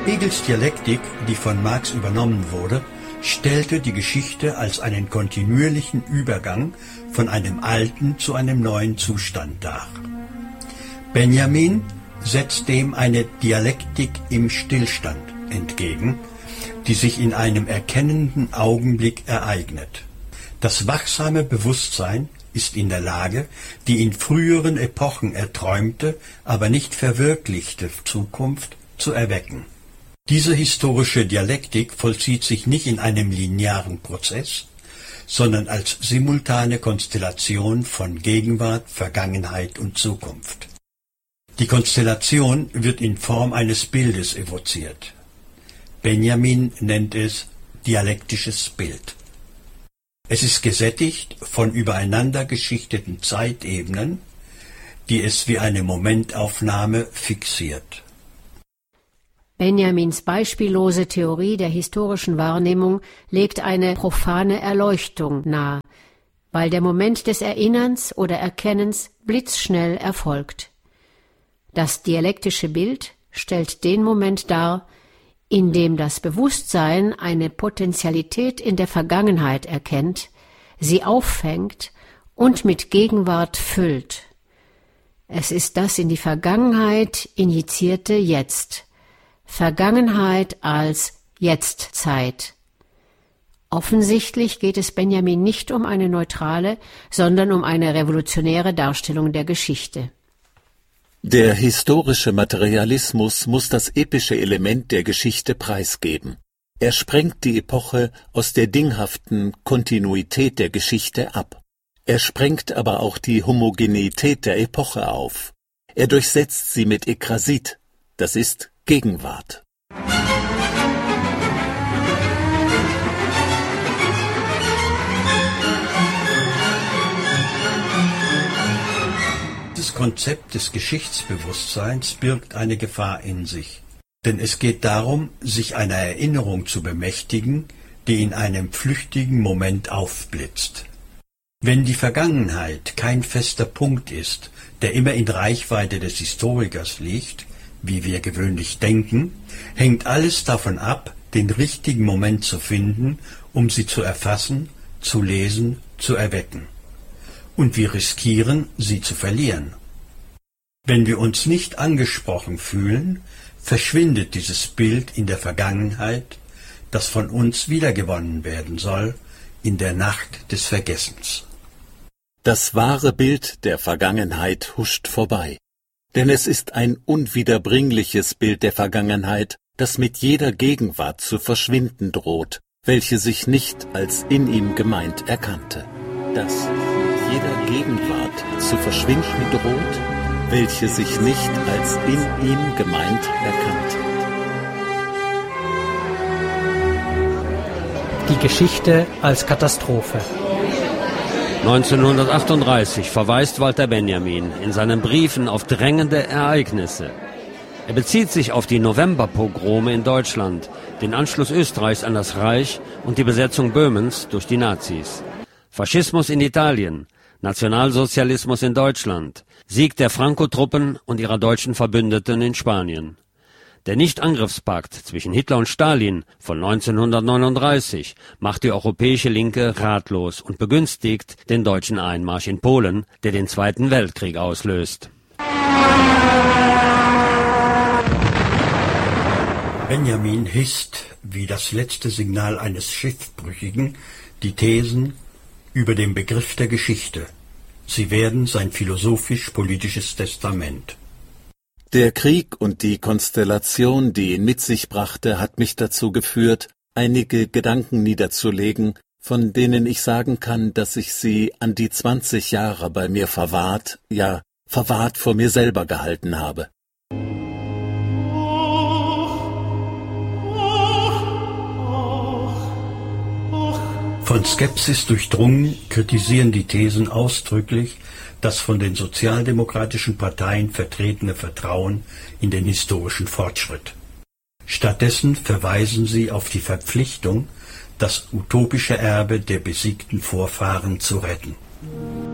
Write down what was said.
Hegels Dialektik, die von Marx übernommen wurde, stellte die Geschichte als einen kontinuierlichen Übergang von einem alten zu einem neuen Zustand dar. Benjamin setzt dem eine Dialektik im Stillstand entgegen, die sich in einem erkennenden Augenblick ereignet. Das wachsame Bewusstsein ist in der Lage, die in früheren Epochen erträumte, aber nicht verwirklichte Zukunft zu erwecken. Diese historische Dialektik vollzieht sich nicht in einem linearen Prozess, sondern als simultane Konstellation von Gegenwart, Vergangenheit und Zukunft. Die Konstellation wird in Form eines Bildes evoziert. Benjamin nennt es dialektisches Bild. Es ist gesättigt von übereinander geschichteten Zeitebenen, die es wie eine Momentaufnahme fixiert. Benjamins beispiellose Theorie der historischen Wahrnehmung legt eine profane Erleuchtung nahe, weil der Moment des Erinnerns oder Erkennens blitzschnell erfolgt. Das dialektische Bild stellt den Moment dar, in dem das Bewusstsein eine Potentialität in der Vergangenheit erkennt, sie auffängt und mit Gegenwart füllt. Es ist das in die Vergangenheit injizierte Jetzt. Vergangenheit als Jetztzeit. Offensichtlich geht es Benjamin nicht um eine neutrale, sondern um eine revolutionäre Darstellung der Geschichte. Der historische Materialismus muss das epische Element der Geschichte preisgeben. Er sprengt die Epoche aus der dinghaften Kontinuität der Geschichte ab. Er sprengt aber auch die Homogenität der Epoche auf. Er durchsetzt sie mit Ekrasit, das ist Gegenwart. Das Konzept des Geschichtsbewusstseins birgt eine Gefahr in sich. Denn es geht darum, sich einer Erinnerung zu bemächtigen, die in einem flüchtigen Moment aufblitzt. Wenn die Vergangenheit kein fester Punkt ist, der immer in Reichweite des Historikers liegt, wie wir gewöhnlich denken, hängt alles davon ab, den richtigen Moment zu finden, um sie zu erfassen, zu lesen, zu erwecken. Und wir riskieren, sie zu verlieren. Wenn wir uns nicht angesprochen fühlen, verschwindet dieses Bild in der Vergangenheit, das von uns wiedergewonnen werden soll, in der Nacht des Vergessens. Das wahre Bild der Vergangenheit huscht vorbei. Denn es ist ein unwiederbringliches Bild der Vergangenheit, das mit jeder Gegenwart zu verschwinden droht, welche sich nicht als in ihm gemeint erkannte. Das mit jeder Gegenwart zu verschwinden droht, welche sich nicht als in ihm gemeint erkannte. Die Geschichte als Katastrophe. 1938 verweist Walter Benjamin in seinen Briefen auf drängende Ereignisse. Er bezieht sich auf die Novemberpogrome in Deutschland, den Anschluss Österreichs an das Reich und die Besetzung Böhmens durch die Nazis. Faschismus in Italien, Nationalsozialismus in Deutschland, Sieg der Franco-Truppen und ihrer deutschen Verbündeten in Spanien. Der Nichtangriffspakt zwischen Hitler und Stalin von 1939 macht die europäische Linke ratlos und begünstigt den deutschen Einmarsch in Polen, der den Zweiten Weltkrieg auslöst. Benjamin hisst, wie das letzte Signal eines Schiffbrüchigen, die Thesen über den Begriff der Geschichte. Sie werden sein philosophisch-politisches Testament. Der Krieg und die Konstellation, die ihn mit sich brachte, hat mich dazu geführt, einige Gedanken niederzulegen, von denen ich sagen kann, dass ich sie an die 20 Jahre bei mir verwahrt, ja, verwahrt vor mir selber gehalten habe. Von Skepsis durchdrungen kritisieren die Thesen ausdrücklich das von den sozialdemokratischen Parteien vertretene Vertrauen in den historischen Fortschritt. Stattdessen verweisen sie auf die Verpflichtung, das utopische Erbe der besiegten Vorfahren zu retten.